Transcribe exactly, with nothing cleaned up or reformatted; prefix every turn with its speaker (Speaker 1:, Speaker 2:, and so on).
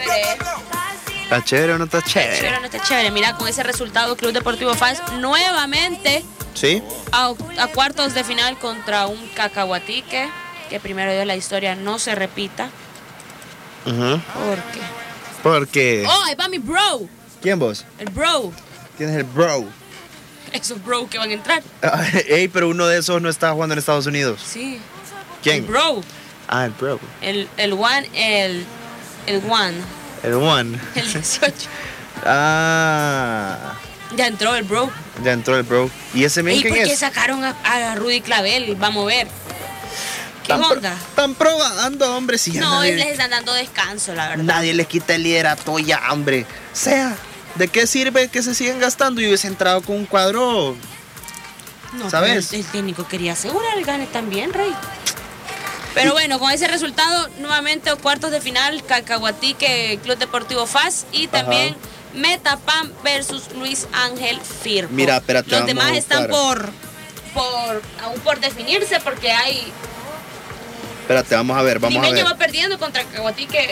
Speaker 1: ¿Está chévere o no está chévere?
Speaker 2: Chévere o no está chévere. Mira, con ese resultado, Club Deportivo F A S nuevamente
Speaker 1: ¿Sí?
Speaker 2: a, a cuartos de final contra un Cacahuatique, que primero de la historia no se repita.
Speaker 1: Uh-huh.
Speaker 2: ¿Por qué?
Speaker 1: Porque...
Speaker 2: ¡Oh, ahí va mi bro!
Speaker 1: ¿Quién vos?
Speaker 2: El bro.
Speaker 1: ¿Quién es el bro?
Speaker 2: Esos bro que van a entrar.
Speaker 1: Ey, pero uno de esos no está jugando en Estados Unidos.
Speaker 2: Sí.
Speaker 1: ¿Quién?
Speaker 2: El bro.
Speaker 1: Ah, el bro.
Speaker 2: El, el one, el... El one.
Speaker 1: El one.
Speaker 2: El dieciocho.
Speaker 1: Ah.
Speaker 2: Ya entró el bro.
Speaker 1: Ya entró el bro. ¿Y ese men
Speaker 2: ¿Y
Speaker 1: quién
Speaker 2: por qué
Speaker 1: es?
Speaker 2: sacaron a, a Rudy Clavel? Vamos a ver. ¿Qué
Speaker 1: Tan pro-
Speaker 2: onda?
Speaker 1: Están probando, hombre. Si ya
Speaker 2: No,
Speaker 1: nadie,
Speaker 2: les están dando descanso, la verdad.
Speaker 1: nadie les quita el liderato ya, hombre. Sea, ¿de qué sirve que se sigan gastando? Y hubiese entrado con un cuadro.
Speaker 2: No,
Speaker 1: ¿sabes?
Speaker 2: pero El, el técnico quería asegurar el gane también, Rey. Pero bueno, con ese resultado, nuevamente cuartos de final, Cacahuatique, Club Deportivo F A S y también Ajá. Metapam versus Luis Ángel Firpo.
Speaker 1: Mira, espérate,
Speaker 2: Los
Speaker 1: vamos
Speaker 2: demás
Speaker 1: a
Speaker 2: están
Speaker 1: buscar.
Speaker 2: por, por aún por definirse porque hay...
Speaker 1: Espérate, vamos a ver, vamos
Speaker 2: Limeño
Speaker 1: a ver.
Speaker 2: va perdiendo contra Cacahuatique